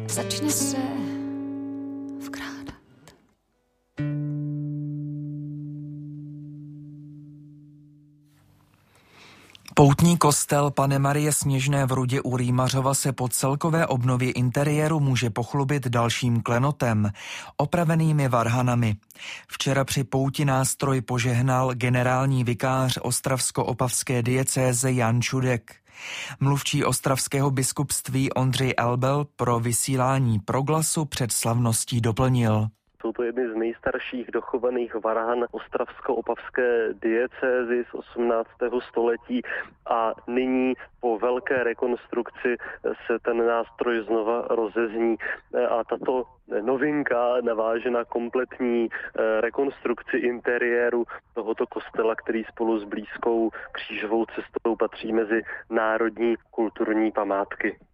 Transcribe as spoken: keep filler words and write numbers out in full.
začne se vkrádat. Poutní kostel Panny Marie Sněžné v Rudě u Rýmařova se po celkové obnově interiéru může pochlubit dalším klenotem, opravenými varhanami. Včera při pouti nástroj požehnal generální vikář ostravsko-opavské diecéze Jan Čudek. Mluvčí ostravského biskupství Ondřej Elbel pro vysílání Proglasu před slavností doplnil. Jsou to jedny z nejstarších dochovaných varhan ostravsko-opavské diecézy z osmnáctého století a nyní po velké rekonstrukci se ten nástroj znova rozezní a tato novinka naváže na kompletní rekonstrukci interiéru tohoto kostela, který spolu s blízkou křížovou cestou patří mezi národní kulturní památky.